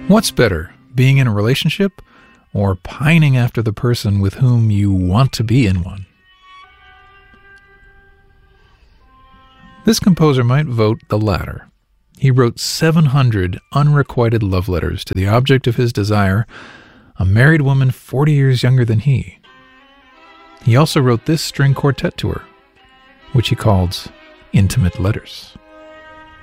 What's better, being in a relationship or pining after the person with whom you want to be in one? This composer might vote the latter. He wrote 700 unrequited love letters to the object of his desire, a married woman 40 years younger than he. He also wrote this string quartet to her, which he called Intimate Letters.